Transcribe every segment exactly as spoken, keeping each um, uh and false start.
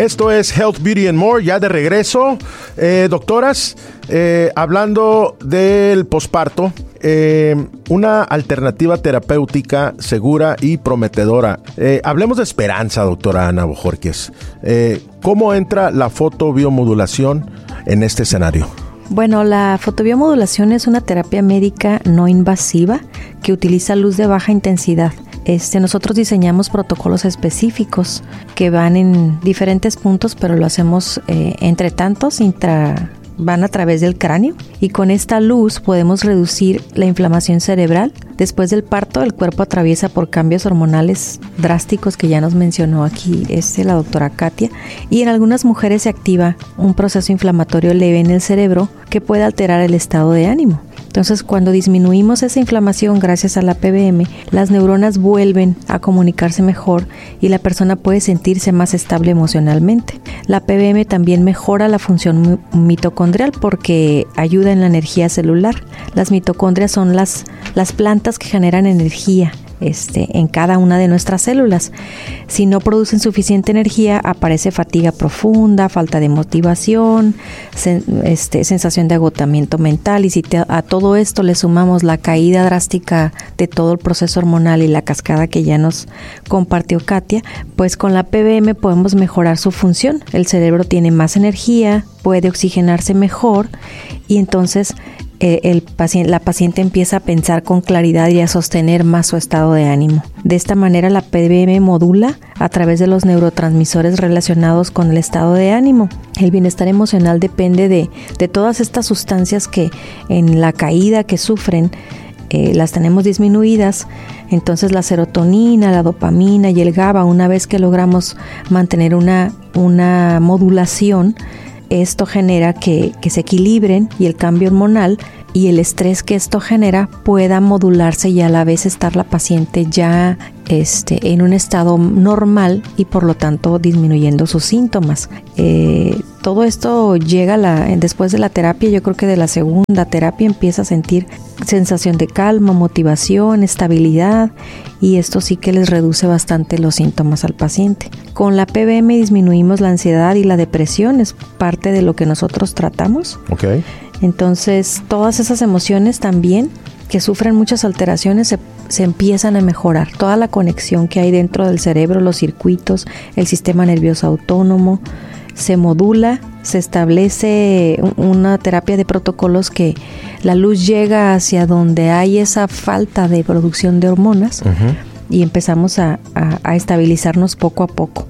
Esto es Health, Beauty and More, ya de regreso. Eh, doctoras, eh, hablando del posparto, eh, una alternativa terapéutica segura y prometedora. Eh, hablemos de esperanza, doctora Ana Bojorquez. Eh, ¿Cómo entra la fotobiomodulación en este escenario? Bueno, la fotobiomodulación es una terapia médica no invasiva que utiliza luz de baja intensidad. Este, nosotros diseñamos protocolos específicos que van en diferentes puntos, pero lo hacemos eh, entre tantos, intra, van a través del cráneo, y con esta luz podemos reducir la inflamación cerebral. Después del parto, el cuerpo atraviesa por cambios hormonales drásticos que ya nos mencionó aquí este, la doctora Katia, y en algunas mujeres se activa un proceso inflamatorio leve en el cerebro que puede alterar el estado de ánimo. Entonces, cuando disminuimos esa inflamación gracias a la P B M, las neuronas vuelven a comunicarse mejor y la persona puede sentirse más estable emocionalmente. La P B M también mejora la función mitocondrial porque ayuda en la energía celular. Las mitocondrias son las, las plantas que generan energía Este, en cada una de nuestras células. Si no producen suficiente energía, aparece fatiga profunda, falta de motivación, sen, este, sensación de agotamiento mental, y si te, a todo esto le sumamos la caída drástica de todo el proceso hormonal y la cascada que ya nos compartió Katia, pues con la P B M podemos mejorar su función. El cerebro tiene más energía, puede oxigenarse mejor, y entonces el paciente, la paciente empieza a pensar con claridad y a sostener más su estado de ánimo. De esta manera, la P B M modula a través de los neurotransmisores relacionados con el estado de ánimo. El bienestar emocional depende de, de todas estas sustancias que en la caída que sufren eh, las tenemos disminuidas. Entonces la serotonina, la dopamina y el GABA, una vez que logramos mantener una, una modulación, esto genera que, que se equilibren y el cambio hormonal y el estrés que esto genera pueda modularse y a la vez estar la paciente ya este, en un estado normal y por lo tanto disminuyendo sus síntomas. Eh, todo esto llega la, después de la terapia. Yo creo que de la segunda terapia empieza a sentir sensación de calma, motivación, estabilidad, y esto sí que les reduce bastante los síntomas al paciente. Con la P B M disminuimos la ansiedad y la depresión, es parte de lo que nosotros tratamos. Okay. Entonces, todas esas emociones también que sufren muchas alteraciones se, se empiezan a mejorar. Toda la conexión que hay dentro del cerebro, los circuitos, el sistema nervioso autónomo, se modula, se establece una terapia de protocolos que la luz llega hacia donde hay esa falta de producción de hormonas. Uh-huh. Y empezamos a, a, a estabilizarnos poco a poco.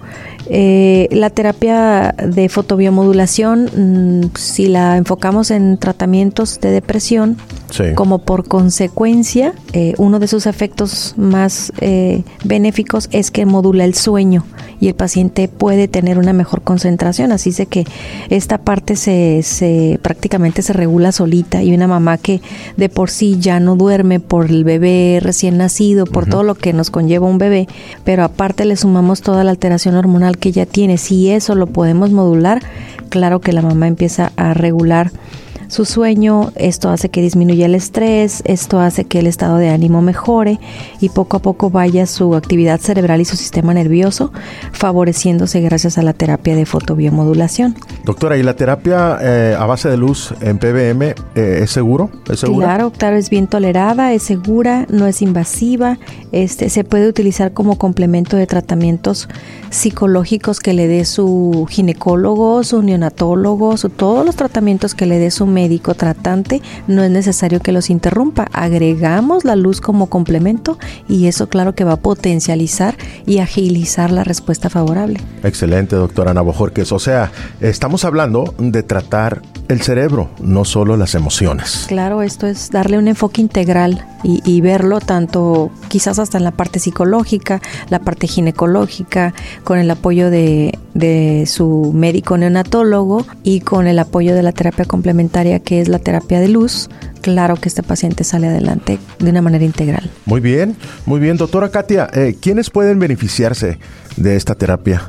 Eh, la terapia de fotobiomodulación, mmm, si la enfocamos en tratamientos de depresión, sí, como por consecuencia, eh, uno de sus efectos más eh, benéficos es que modula el sueño y el paciente puede tener una mejor concentración. Así es que esta parte se, se prácticamente se regula solita, y una mamá que de por sí ya no duerme por el bebé recién nacido, por uh-huh. todo lo que nos conlleva un bebé, pero aparte le sumamos toda la alteración hormonal que ya tiene. Si eso lo podemos modular, claro que la mamá empieza a regular su sueño. Esto hace que disminuya el estrés, esto hace que el estado de ánimo mejore y poco a poco vaya su actividad cerebral y su sistema nervioso favoreciéndose gracias a la terapia de fotobiomodulación. Doctora, ¿y la terapia eh, a base de luz en P B M eh, es seguro? ¿Es segura? Claro, claro, es bien tolerada, es segura, no es invasiva, este, se puede utilizar como complemento de tratamientos psicológicos que le dé su ginecólogo, su neonatólogo, su, todos los tratamientos que le dé su médico tratante. No es necesario que los interrumpa, agregamos la luz como complemento y eso claro que va a potencializar y agilizar la respuesta favorable. Excelente, doctora Ana Bojorquez. O sea, estamos hablando de tratar el cerebro, no solo las emociones. Claro, esto es darle un enfoque integral y, y verlo tanto quizás hasta en la parte psicológica, la parte ginecológica, con el apoyo de, de su médico neonatólogo y con el apoyo de la terapia complementaria que es la terapia de luz. Claro que este paciente sale adelante de una manera integral. Muy bien, muy bien. Doctora Katia, eh, ¿quiénes pueden beneficiarse de esta terapia?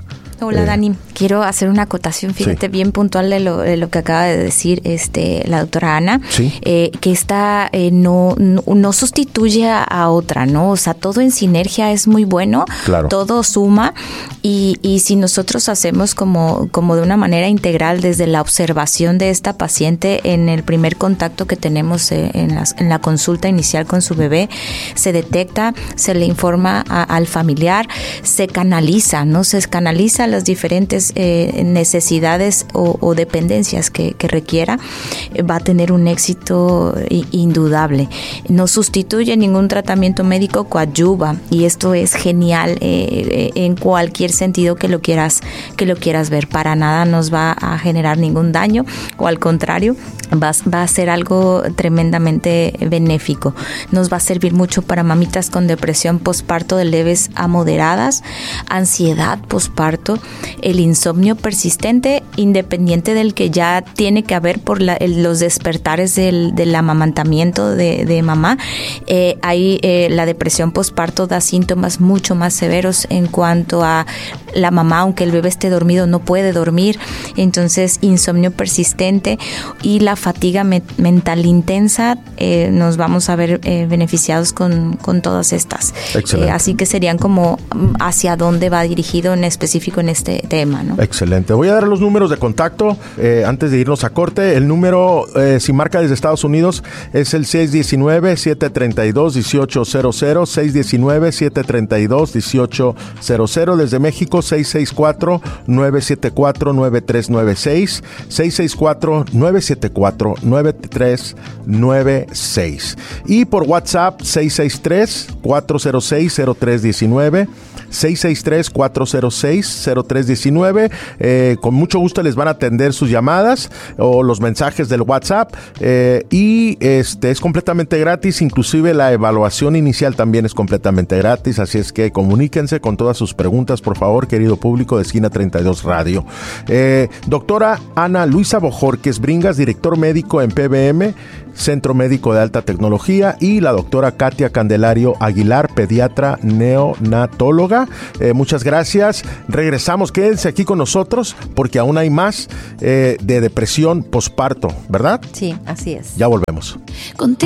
Hola, Eh, Dani. Quiero hacer una acotación, fíjate, sí. bien puntual de lo, de lo que acaba de decir este la doctora Ana, Sí. eh, que esta eh, no, no, no sustituye a, a otra, ¿no? O sea, todo en sinergia es muy bueno, Claro. todo suma, y, y si nosotros hacemos como, como de una manera integral desde la observación de esta paciente en el primer contacto que tenemos eh, en, las, en la consulta inicial con su bebé, se detecta, se le informa a, al familiar, se canaliza, ¿no? Se canaliza las diferentes eh, necesidades o, o dependencias que, que requiera, eh, va a tener un éxito i- indudable. No sustituye ningún tratamiento médico, coadyuva, y esto es genial eh, eh, en cualquier sentido que lo quieras que lo quieras ver. Para nada nos va a generar ningún daño, o al contrario, va, va a ser algo tremendamente benéfico. Nos va a servir mucho para mamitas con depresión postparto de leves a moderadas, ansiedad postparto, el insomnio persistente, independiente del que ya tiene que haber por la, el, los despertares del, del amamantamiento de, de mamá. Eh, ahí eh, la depresión postparto da síntomas mucho más severos en cuanto a la mamá, aunque el bebé esté dormido, no puede dormir. Entonces, insomnio persistente y la fatiga me- mental intensa, eh, nos vamos a ver eh, beneficiados con, con todas estas. Excelente. Eh, así que serían como mm, hacia dónde va dirigido en específico en este tema, ¿no? Excelente. Voy a dar los números de contacto eh, antes de irnos a corte. El número, eh, si marca desde Estados Unidos, es el seis uno nueve, siete tres dos, uno ocho cero cero, seis uno nueve, siete tres dos, uno ocho cero cero. Desde México, seis seis cuatro, nueve siete cuatro, nueve tres nueve seis, seis seis cuatro, nueve siete cuatro, nueve tres nueve seis. Y por WhatsApp, seis seis tres, cuatro cero seis, cero tres uno nueve, seis seis tres, cuatro cero seis, cero tres uno nueve. Eh, con mucho gusto les van a atender sus llamadas o los mensajes del WhatsApp, eh, y este es completamente gratis, inclusive la evaluación inicial también es completamente gratis, así es que comuníquense con todas sus preguntas, por favor, querido público de Esquina treinta y dos Radio. Eh, doctora Ana Luisa Bojorquez Bringas, director médico en P B M, Centro Médico de Alta Tecnología, y la doctora Katia Candelario Aguilar, pediatra neonatóloga. Eh, muchas gracias. Regresamos, quédense aquí con nosotros porque aún hay más eh, de depresión posparto, ¿verdad? Sí, así es. Ya volvemos. Contigo.